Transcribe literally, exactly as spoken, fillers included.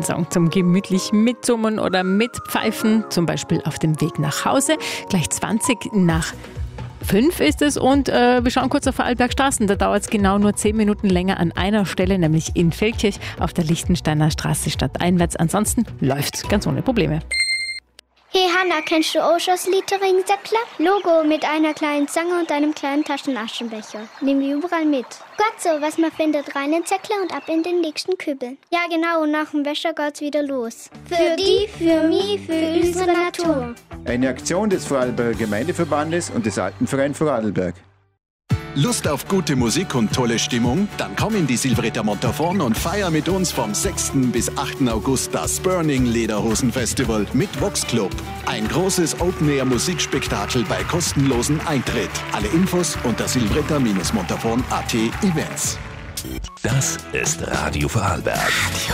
Song zum gemütlich mitsummen oder mitpfeifen, zum Beispiel auf dem Weg nach Hause. Gleich zwanzig nach fünf ist es und äh, wir schauen kurz auf Vorarlbergstraßen. Da dauert es genau nur zehn Minuten länger an einer Stelle, nämlich in Feldkirch auf der Lichtensteiner Straße stadteinwärts. Ansonsten läuft's ganz ohne Probleme. Hey Hanna, kennst du auch schon das Lied Ringsäckler? Logo mit einer kleinen Zange und einem kleinen Taschenaschenbecher. Nimm die überall mit. Gott so, was man findet, rein in den Säckler und ab in den nächsten Kübel. Ja genau, und nach dem Wäscher geht's wieder los. Für die, für mich, für unsere Natur. Eine Aktion des Vorarlberger Gemeindeverbandes und des Alpenverein Vorarlberg. Lust auf gute Musik und tolle Stimmung? Dann komm in die Silvretta Montafon und feier mit uns vom sechsten bis achten August das Burning Lederhosen Festival mit Vox Club. Ein großes Open-Air-Musikspektakel bei kostenlosem Eintritt. Alle Infos unter silvretta Montafon punkt at Events. Das ist Radio Vorarlberg.